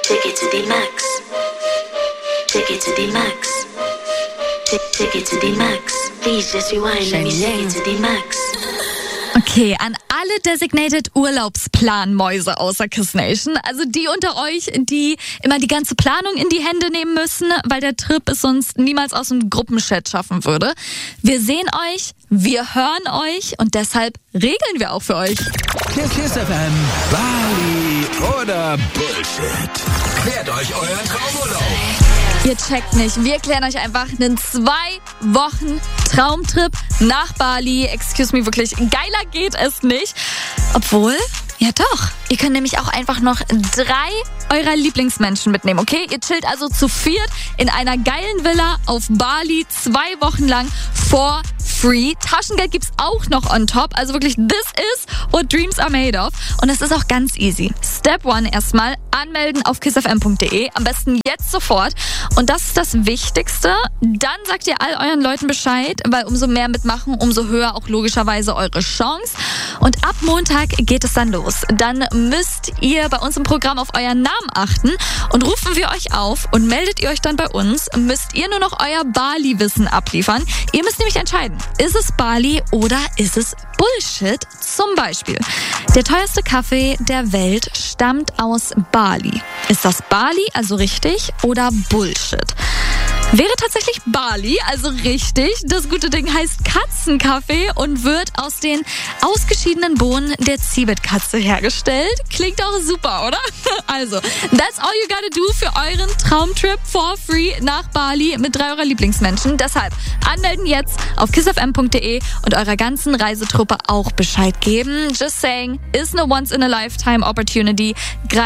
Take it to the max. Take it to the max. Take it to the max. Please just rewind. Let me take it to the max. Okay, an alle Designated Urlaubsplanmäuse außer Kiss Nation, also die unter euch, die immer die ganze Planung in die Hände nehmen müssen, weil der Trip es sonst niemals aus dem Gruppenchat schaffen würde. Wir sehen euch, wir hören euch und deshalb regeln wir auch für euch. Kiss FM, Bali oder Bullshit? Klärt euch euren Traumurlaub. Ihr checkt nicht, wir klären euch einfach einen 2 Wochen Traumtrip nach Bali. Excuse me, wirklich, geiler geht es nicht. Obwohl, ja doch, ihr könnt nämlich auch einfach noch 3 eurer Lieblingsmenschen mitnehmen, okay? Ihr chillt also zu 4 in einer geilen Villa auf Bali 2 Wochen lang for free. Taschengeld gibt's auch noch on top. Also wirklich, this is what dreams are made of. Und es ist auch ganz easy. Step 1 erstmal anmelden auf kissfm.de. Am besten jetzt sofort. Und das ist das Wichtigste. Dann sagt ihr all euren Leuten Bescheid, weil umso mehr mitmachen, umso höher auch logischerweise eure Chance. Und ab Montag geht es dann los. Dann müsst ihr bei uns im Programm auf euren Namen achten und rufen wir euch auf und meldet ihr euch dann bei uns, müsst ihr nur noch euer Bali-Wissen abliefern. Ihr müsst nämlich entscheiden, ist es Bali oder ist es Bullshit? Zum Beispiel, der teuerste Kaffee der Welt stammt aus Bali. Ist das Bali, also richtig, oder Bullshit? Wäre tatsächlich Bali, also richtig. Das gute Ding heißt Katzenkaffee und wird aus den ausgeschiedenen Bohnen der Civet-Katze hergestellt. Klingt auch super, oder? Also, that's all you gotta do für euren Traumtrip for free nach Bali mit 3 eurer Lieblingsmenschen. Deshalb anmelden jetzt auf kissfm.de und eurer ganzen Reisetruppe auch Bescheid geben. Just saying, is no once in a lifetime opportunity.